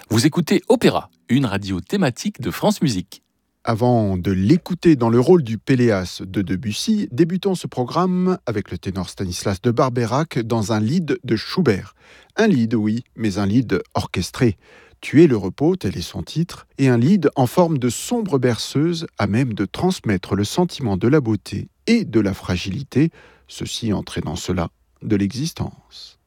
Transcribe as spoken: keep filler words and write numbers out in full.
Vous écoutez Opéra, une radio thématique de France Musique. Avant de l'écouter dans le rôle du Péléas de Debussy, débutons ce programme avec le ténor Stanislas de Barbeyrac dans un lied de Schubert. Un lied, oui, mais un lied orchestré. Tuer le repos, tel est son titre, et un lied en forme de sombre berceuse à même de transmettre le sentiment de la beauté et de la fragilité, ceci entraînant cela de l'existence.